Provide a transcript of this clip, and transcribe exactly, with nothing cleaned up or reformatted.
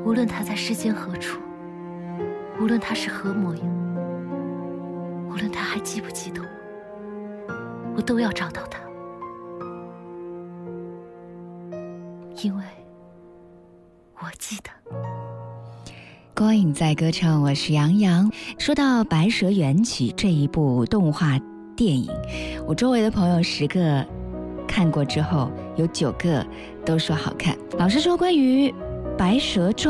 无论他在世间何处，无论他是何模样，无论他还记不记得我，我都要找到他，因为我记得。 郭颖在歌唱，我是杨洋。说到《白蛇缘起》这一部动画电影，我周围的朋友十个看过之后，有九个都说好看。老实说，关于《白蛇传》